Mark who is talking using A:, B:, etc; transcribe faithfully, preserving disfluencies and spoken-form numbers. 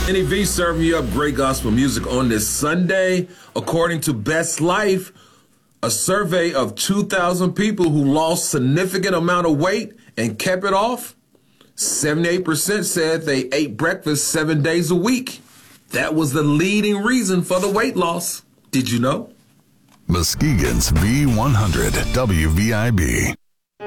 A: N E V serving you up great gospel music on this Sunday. According to Best Life, a survey of two thousand people who lost significant amount of weight and kept it off, seventy-eight percent said they ate breakfast seven days a week. That was the leading reason for the weight loss. Did you know?
B: Muskegon's V one hundred W V I B.